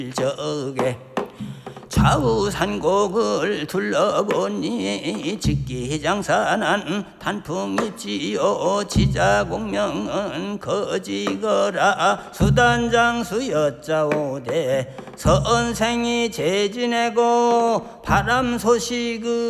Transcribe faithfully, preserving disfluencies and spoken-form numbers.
적에 좌우 산곡을 둘러보니 직기장사난 단풍 있지요. 지자공명은 거지거라 수단장수 여자오대 선생이 재지내고 바람 소식은